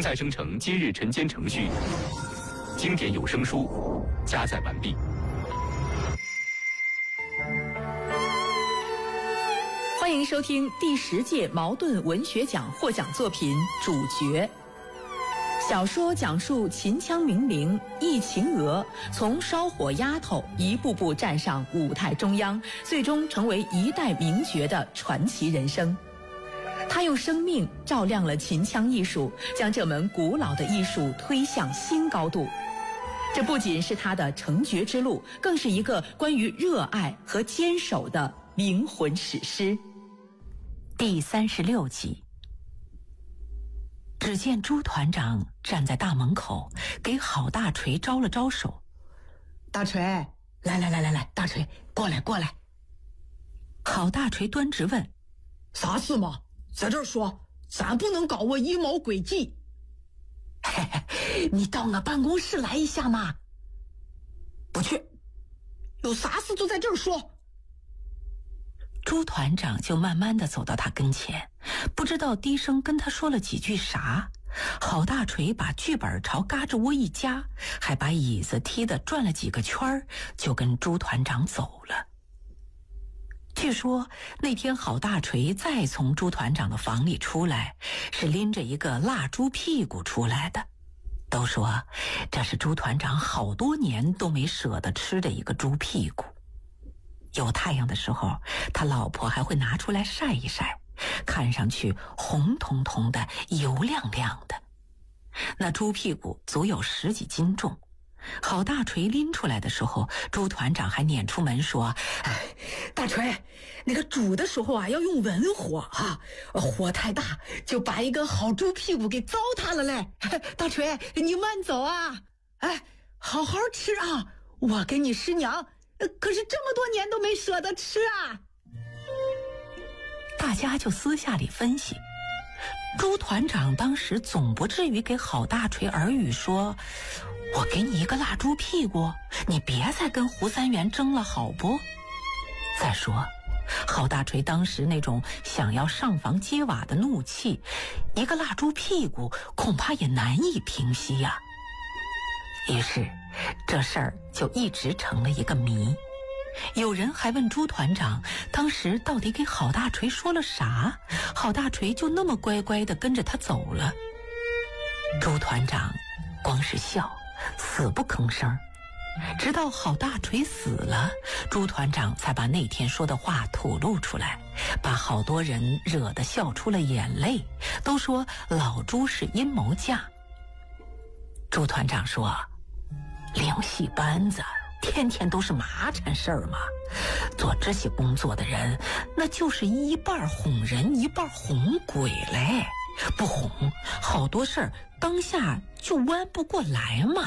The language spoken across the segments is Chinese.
正在生成今日晨间程序，经典有声书加载完毕。 欢迎收听第10届茅盾文学奖获奖作品《主角》。小说讲述秦腔名伶易秦娥从烧火丫头一步步站上舞台中央，最终成为一代名角的传奇人生。她用生命照亮了秦腔艺术，将这门古老的艺术推向新高度。这不仅是她的成角之路，更是一个关于热爱和坚守的灵魂史诗。 第36集。只见朱团长站在大门口，给郝大锤招了招手。 大锤，来，大锤，过来。 郝大锤端直问： 啥事嘛？在这儿说，咱不能搞我阴谋诡计。 嘿嘿，你到我办公室来一下嘛。 不去，有啥事就在这儿说。 朱团长就慢慢地走到他跟前，不知道低声跟他说了几句啥。郝大锤把剧本朝嘎吱窝一夹，还把椅子踢得转了几个圈，就跟朱团长走了。据说那天郝大锤再从朱团长的房里出来，是拎着一个蜡猪屁股出来的。都说这是朱团长好多年都没舍得吃的一个猪屁股。有太阳的时候，他老婆还会拿出来晒一晒，看上去红彤彤的，油亮亮的。那猪屁股足有10几斤重。郝大锤拎出来的时候，朱团长还撵出门说： 大锤，那个煮的时候啊，要用文火啊，火太大就把一个好猪屁股给糟蹋了嘞。大锤，你慢走啊，好好吃啊，我跟你师娘可是这么多年都没舍得吃啊。 大家就私下里分析，朱团长当时总不至于给郝大锤耳语说：我给你一个蜡猪屁股，你别再跟胡三元争了好不？再说郝大锤当时那种想要上房揭瓦的怒气，一个蜡猪屁股恐怕也难以平息呀。于是这事儿就一直成了一个谜。有人还问朱团长当时到底给郝大锤说了啥，郝大锤就那么乖乖地跟着他走了。朱团长光是笑，死不吭声。直到郝大锤死了，朱团长才把那天说的话吐露出来，把好多人惹得笑出了眼泪，都说老朱是阴谋家。朱团长说，灵戏班子天天都是麻缠事儿嘛，做这些工作的人那就是一半哄人一半哄鬼嘞，不哄好多事儿当下就弯不过来嘛。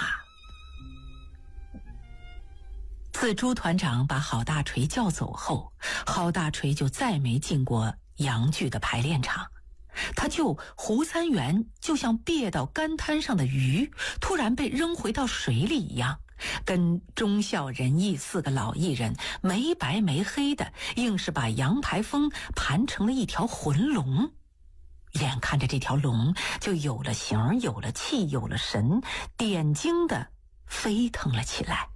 自朱团长把郝大锤叫走后，郝大锤就再没进过洋剧的排练场。他就胡三元就像别到干滩上的鱼，突然被扔回到水里一样，跟忠孝仁义4个老艺人没白没黑的，硬是把杨排风盘成了一条浑龙。眼看着这条龙就有了形，有了气，有了神，点睛的飞腾了起来。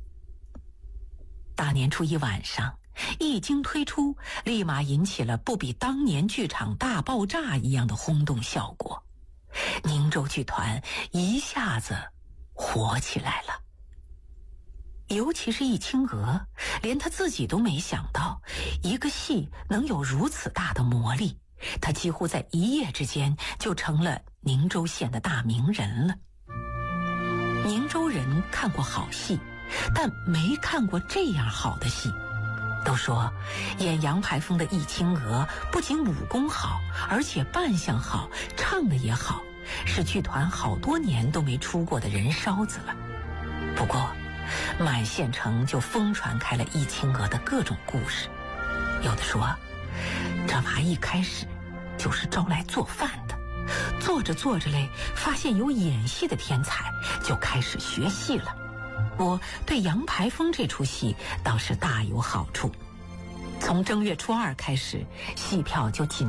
大年初一晚上，一经推出，立马引起了不比当年剧场大爆炸一样的轰动效果。宁州剧团一下子火起来了。尤其是易清娥，连他自己都没想到一个戏能有如此大的魔力，他几乎在一夜之间就成了宁州县的大名人了。宁州人看过好戏，但没看过这样好的戏。都说演杨排风的易清娥不仅武功好，而且扮相好，唱的也好，是剧团好多年都没出过的人烧子了。不过满县城就疯传开了易清娥的各种故事。有的说这娃一开始就是招来做饭的，做着做着嘞，发现有演戏的天才，就开始学戏了。我对杨排风这出戏倒是大有好处。从正月初2开始，戏票就紧